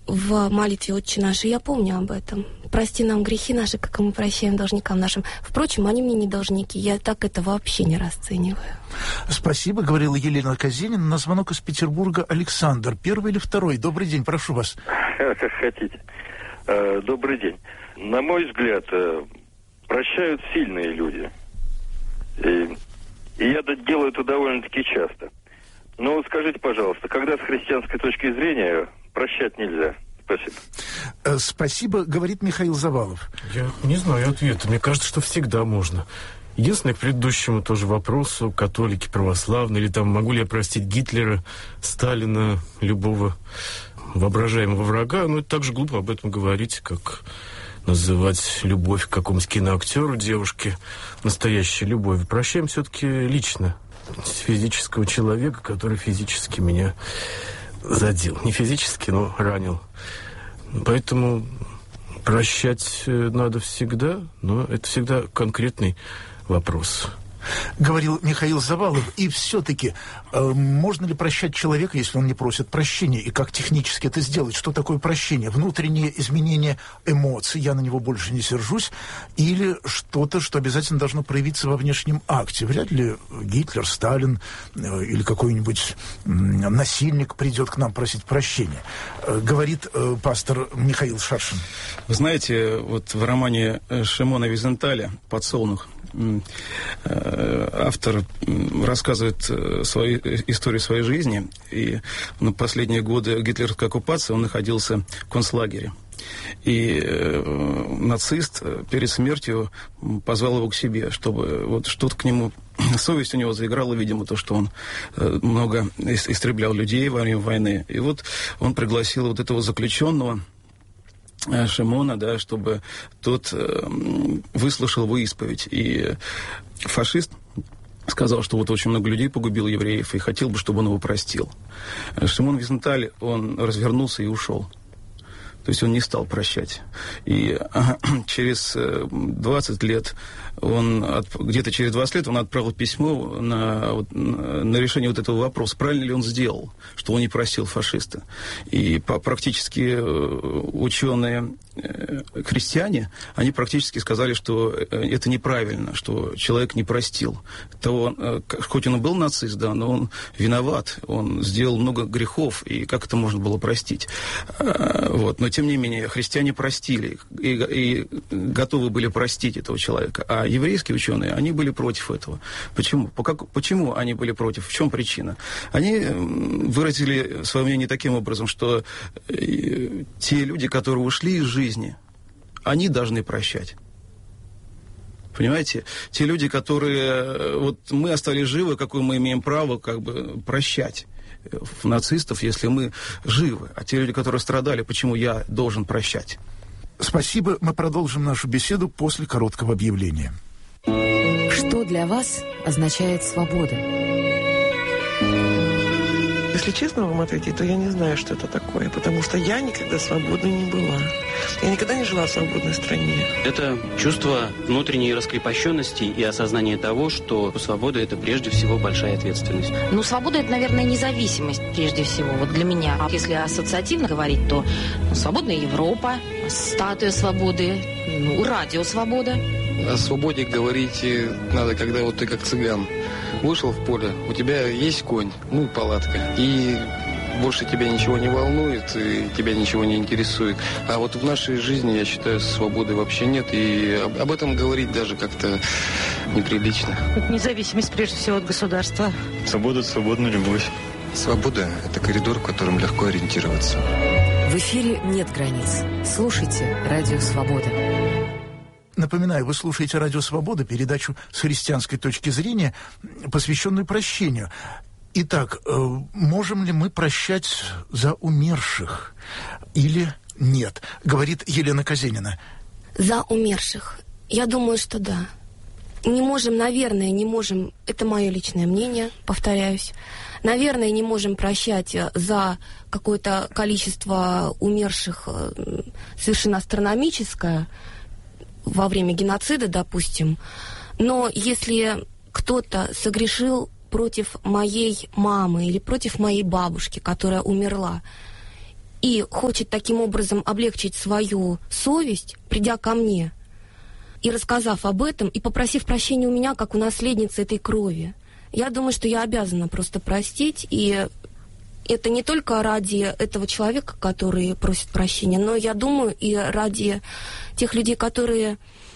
в молитве «Отче наш», и я помню об этом. «Прости нам грехи наши, как и мы прощаем должникам нашим». Впрочем, они мне не должники, я так это вообще не расцениваю. Спасибо, говорила Елена Казенина. На звонок из Петербурга Александр. Первый или второй? Добрый день, прошу вас. Как хотите. Добрый день. На мой взгляд, прощают сильные люди. И я делаю это довольно-таки часто. Но скажите, пожалуйста, когда с христианской точки зрения прощать нельзя? Спасибо. Спасибо, говорит Михаил Завалов. Я не знаю ответа. Мне кажется, что всегда можно. Единственное, к предыдущему тоже вопросу, католики, православные, или там могу ли я простить Гитлера, Сталина, любого воображаемого врага, это так же глупо об этом говорить, как называть любовь к какому-то киноактеру, девушке, настоящей любовью. Прощаем все-таки лично физического человека, который физически меня задел. Не физически, но ранил. Поэтому прощать надо всегда, но это всегда конкретный вопрос. Говорил Михаил Завалов. И все-таки, можно ли прощать человека, если он не просит прощения? И как технически это сделать? Что такое прощение? Внутреннее изменение эмоций, я на него больше не сержусь, или что-то, что обязательно должно проявиться во внешнем акте? Вряд ли Гитлер, Сталин или какой-нибудь насильник придет к нам просить прощения. Говорит пастор Михаил Шаршин. Вы знаете, вот в романе Шимона Визенталя «Подсолнух» автор рассказывает свою историю своей жизни. И на последние годы гитлеровской оккупации он находился в концлагере. И нацист перед смертью позвал его к себе, чтобы вот что-то к нему... Совесть у него заиграла, видимо, то, что он много истреблял людей во время войны. И вот он пригласил вот этого заключенного Шимона, да, чтобы тот выслушал его исповедь. И фашист сказал, что вот очень много людей погубил, евреев, и хотел бы, чтобы он его простил. Шимон Визенталь, он развернулся и ушел. То есть он не стал прощать. И через 20 лет, где-то через 20 лет он отправил письмо на решение вот этого вопроса. Правильно ли он сделал, что он не простил фашиста? И практически ученые христиане, они практически сказали, что это неправильно, что человек не простил. Хоть он и был нацист, да, но он виноват, он сделал много грехов, и как это можно было простить? Вот. Но тем не менее, христиане простили и готовы были простить этого человека. А еврейские ученые, они были против этого. Почему? Почему они были против? В чем причина? Они выразили свое мнение таким образом, что те люди, которые ушли из жизни, они должны прощать. Понимаете? Те люди, которые... Вот мы остались живы, какое мы имеем право как бы прощать нацистов, если мы живы. А те люди, которые страдали, почему я должен прощать? Спасибо. Мы продолжим нашу беседу после короткого объявления. Что для вас означает свобода? Если честно вам ответить, то я не знаю, что это такое, потому что я никогда свободной не была. Я никогда не жила в свободной стране. Это чувство внутренней раскрепощенности и осознание того, что свобода – это прежде всего большая ответственность. Свобода – это, наверное, независимость прежде всего, вот для меня. А если ассоциативно говорить, то свободная Европа, статуя свободы, радио свобода. О свободе говорить надо, когда вот ты как цыган вышел в поле, у тебя есть конь, и палатка, и больше тебя ничего не волнует, и тебя ничего не интересует. А вот в нашей жизни, я считаю, свободы вообще нет, и об этом говорить даже как-то неприлично. Это независимость прежде всего от государства. Свобода – это свободная любовь. Свобода – это коридор, в котором легко ориентироваться. В эфире «Нет границ». Слушайте «Радио Свобода». Напоминаю, вы слушаете «Радио Свобода», передачу с христианской точки зрения, посвященную прощению. Итак, можем ли мы прощать за умерших или нет? Говорит Елена Казенина. За умерших. Я думаю, что да. Не можем, наверное, не можем, это мое личное мнение, повторяюсь, наверное, не можем прощать за какое-то количество умерших совершенно астрономическое, во время геноцида, допустим, но если кто-то согрешил против моей мамы или против моей бабушки, которая умерла, и хочет таким образом облегчить свою совесть, придя ко мне и рассказав об этом, и попросив прощения у меня, как у наследницы этой крови, я думаю, что я обязана просто простить, и это не только ради этого человека, который просит прощения, но я думаю и ради тех людей, которые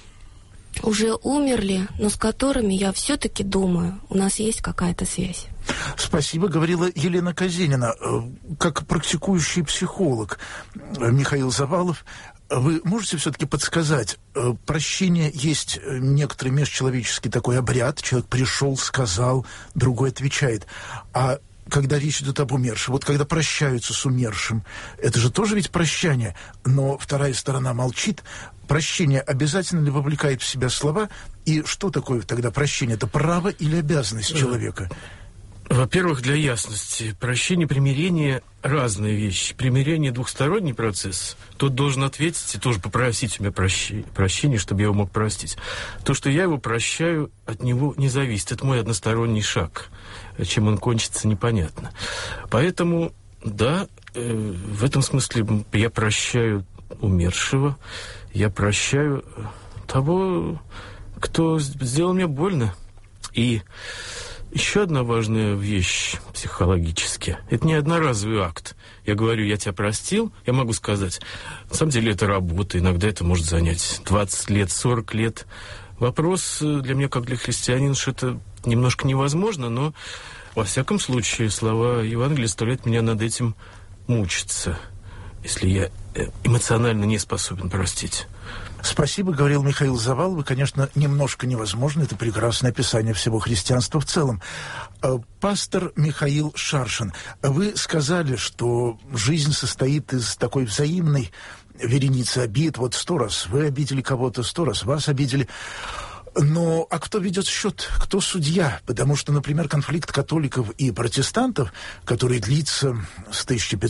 уже умерли, но с которыми я все-таки думаю, у нас есть какая-то связь. Спасибо, говорила Елена Казенина. Как практикующий психолог Михаил Завалов, вы можете все-таки подсказать, прощение есть некоторый межчеловеческий такой обряд, человек пришел, сказал, другой отвечает, а когда речь идет об умершем, вот когда прощаются с умершим, это же тоже ведь прощание, но вторая сторона молчит. Прощение обязательно ли вовлекает в себя слова? И что такое тогда прощение? Это право или обязанность человека? Во-первых, для ясности, прощение, примирение – разные вещи. Примирение – двухсторонний процесс. Тот должен ответить и тоже попросить у меня прощения, чтобы я его мог простить. То, что я его прощаю, от него не зависит. Это мой односторонний шаг. Чем он кончится, непонятно. Поэтому, да, в этом смысле я прощаю умершего, я прощаю того, кто сделал мне больно. И еще одна важная вещь психологически. Это не одноразовый акт. Я говорю, я тебя простил, я могу сказать, на самом деле это работа, иногда это может занять 20 лет, 40 лет. Вопрос для меня, как для христианина, что это немножко невозможно, но во всяком случае слова Евангелия заставляют меня над этим мучиться, если я эмоционально не способен простить. Спасибо, говорил Михаил Завалов. И, конечно, немножко невозможно. Это прекрасное описание всего христианства в целом. Пастор Михаил Шаршин, вы сказали, что жизнь состоит из такой взаимной вереницы обид. Вот 100 раз вы обидели кого-то, 100 раз вас обидели. Но а кто ведет счет? Кто судья? Потому что, например, конфликт католиков и протестантов, который длится с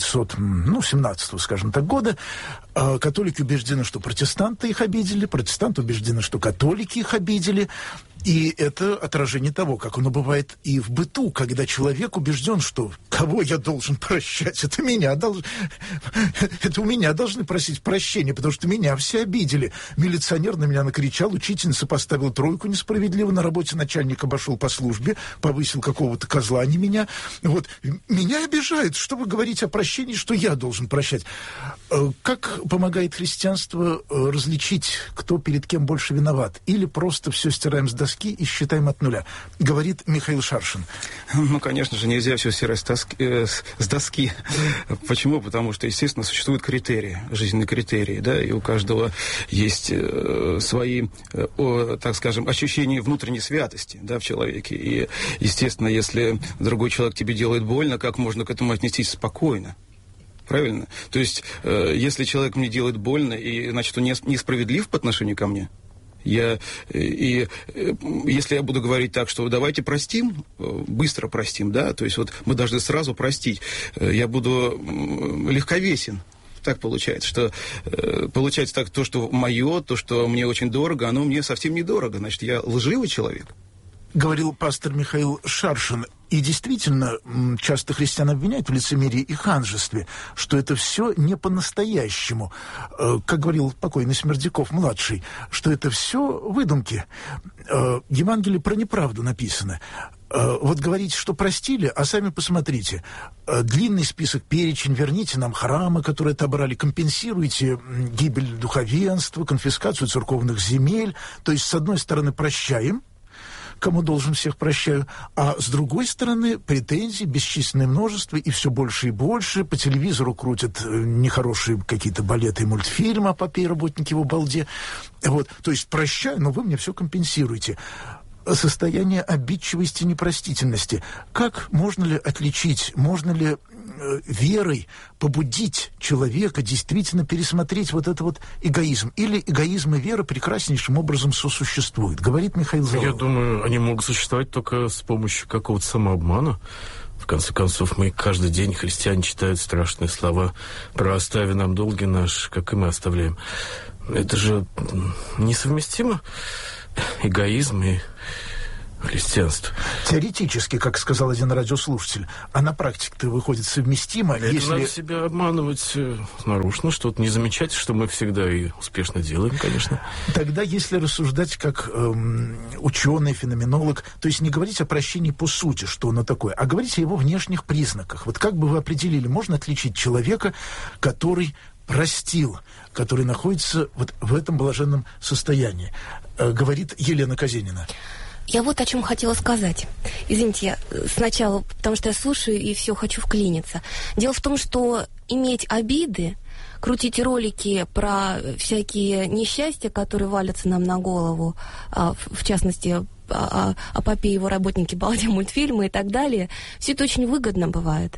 1517, скажем так, года, католики убеждены, что протестанты их обидели, протестанты убеждены, что католики их обидели. И это отражение того, как оно бывает и в быту, когда человек убежден, что кого я должен прощать, это у меня должны просить прощения, потому что меня все обидели. Милиционер на меня накричал, учительница поставила 3 несправедливо, на работе начальник обошел по службе, повысил какого-то козла, а не меня. Вот. Меня обижают. Что вы говорите о прощении, что я должен прощать? Как помогает христианство различить, кто перед кем больше виноват? Или просто все стираем с доски и считаем от нуля, говорит Михаил Шаршин. Ну, конечно же, нельзя все стирать с доски. Почему? Потому что, естественно, существуют критерии, жизненные критерии, да, и у каждого есть свои, так скажем, ощущения внутренней святости, да, в человеке. И, естественно, если другой человек тебе делает больно, как можно к этому отнестись спокойно? Правильно? То есть, если человек мне делает больно, и, значит, он несправедлив по отношению ко мне, если я буду говорить так, что давайте простим, быстро простим, да, то есть вот мы должны сразу простить, я буду легковесен. Так получается, что получается так, то, что мое, то, что мне очень дорого, оно мне совсем недорого, значит, я лживый человек. Говорил пастор Михаил Шаршин. И действительно, часто христиан обвиняют в лицемерии и ханжестве, что это все не по-настоящему. Как говорил покойный Смердяков-младший, что это все выдумки. Евангелие про неправду написано. Вот говорите, что простили, а сами посмотрите. Длинный список, перечень, верните нам храмы, которые отобрали, компенсируйте гибель духовенства, конфискацию церковных земель. То есть, с одной стороны, прощаем, кому должен, всех прощаю, а с другой стороны претензий бесчисленное множество, и все больше и больше. По телевизору крутят нехорошие какие-то балеты и мультфильмы о попе и работнике в Убалде. Вот. То есть прощаю, но вы мне все компенсируете. Состояние обидчивости и непростительности. Как можно ли отличить, можно ли верой побудить человека действительно пересмотреть вот этот вот эгоизм? Или эгоизм и вера прекраснейшим образом сосуществуют? Говорит Михаил Завалов. Я думаю, они могут существовать только с помощью какого-то самообмана. В конце концов, мы каждый день, христиане, читают страшные слова про «остави нам долги наши», как и мы оставляем. Это же несовместимо. Эгоизм и христианства. Теоретически, как сказал один радиослушатель, а на практике-то выходит совместимо. Это если... надо себя обманывать нарочно, что-то не замечать, что мы всегда и успешно делаем, конечно. Тогда, если рассуждать как ученый, феноменолог, то есть не говорить о прощении по сути, что оно такое, а говорить о его внешних признаках. Вот как бы вы определили, можно отличить человека, который простил, который находится вот в этом блаженном состоянии? Говорит Елена Казенина. Я вот о чем хотела сказать. Извините, я сначала, потому что я слушаю и все хочу вклиниться. Дело в том, что иметь обиды, крутить ролики про всякие несчастья, которые валятся нам на голову, в частности, о Попе и его работнике Балде мультфильмы и так далее, все это очень выгодно бывает.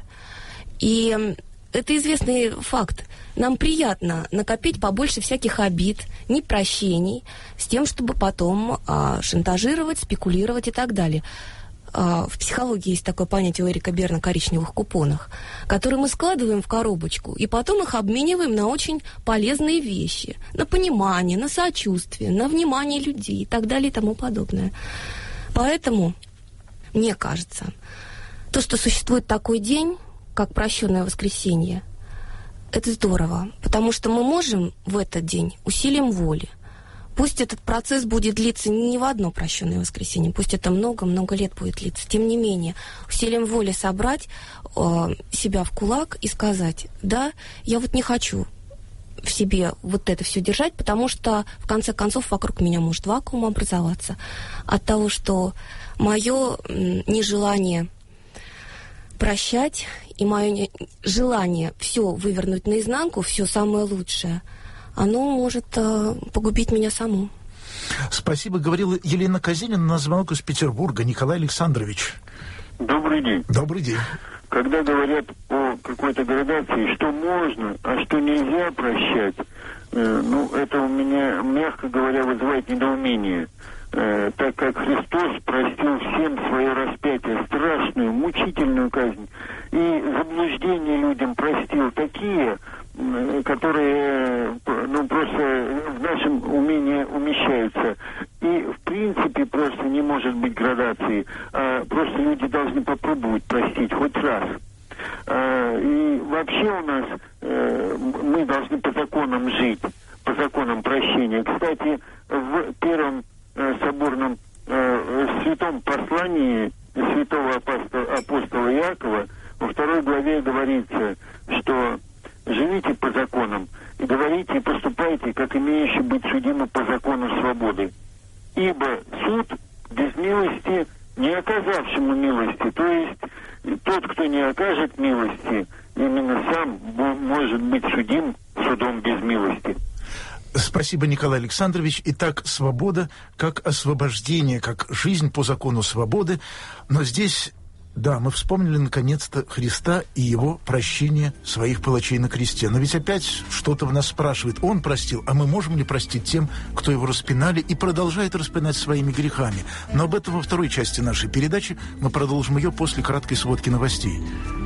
И это известный факт. Нам приятно накопить побольше всяких обид, непрощений, с тем, чтобы потом шантажировать, спекулировать и так далее. В психологии есть такое понятие у Эрика Берна коричневых купонах, которые мы складываем в коробочку, и потом их обмениваем на очень полезные вещи, на понимание, на сочувствие, на внимание людей и так далее и тому подобное. Поэтому, мне кажется, то, что существует такой день, как прощенное воскресенье, это здорово, потому что мы можем в этот день усилием воли. Пусть этот процесс будет длиться не в одно прощенное воскресенье, пусть это много-много лет будет длиться. Тем не менее, усилием воли собрать себя в кулак и сказать: да, я вот не хочу в себе вот это все держать, потому что, в конце концов, вокруг меня может вакуум образоваться от того, что мое нежелание прощать и мое желание все вывернуть наизнанку, все самое лучшее, оно может погубить меня саму. Спасибо, говорила Елена Казенина на звонок из Петербурга. Николай Александрович. Добрый день. Добрый день. Когда говорят о какой-то градации, что можно, а что нельзя прощать, это у меня, мягко говоря, вызывает недоумение. Так как Христос простил всем свое распятие, страшную, мучительную казнь, и заблуждения людям простил такие, которые просто в нашем уме не умещаются. И в принципе просто не может быть градации, просто люди должны попробовать простить хоть раз. И вообще у нас мы должны по законам жить, по законам прощения. Кстати, в первом соборном святом послании святого апостола Иакова во 2 главе говорится, что живите по законам и говорите и поступайте, как имеющие быть судимы по закону свободы. Ибо суд без милости не оказавшему милости, то есть тот, кто не окажет милости, именно сам может быть судим судом без милости. Спасибо, Николай Александрович. Итак, свобода как освобождение, как жизнь по закону свободы. Но здесь, да, мы вспомнили наконец-то Христа и его прощение своих палачей на кресте. Но ведь опять что-то в нас спрашивает. Он простил, а мы можем ли простить тем, кто его распинали и продолжает распинать своими грехами? Но об этом во второй части нашей передачи. Мы продолжим ее после краткой сводки новостей.